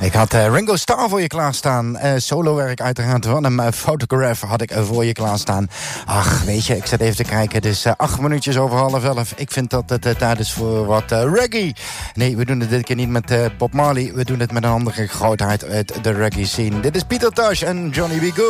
Ik had Ringo Starr voor je klaarstaan. Solowerk uiteraard van hem. Photograph had ik voor je klaarstaan. Ach, weet je, ik zat even te kijken. Het is 8 minuutjes over 10:30. Ik vind dat het tijd is voor wat reggae. Nee, we doen het dit keer niet met Bob Marley. We doen het met een andere grootheid uit de reggae scene. Dit is Peter Tosh en Johnny B. Good.